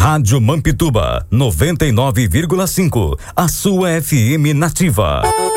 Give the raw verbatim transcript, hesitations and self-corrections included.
Rádio Mampituba, noventa e nove vírgula cinco, a sua F M nativa.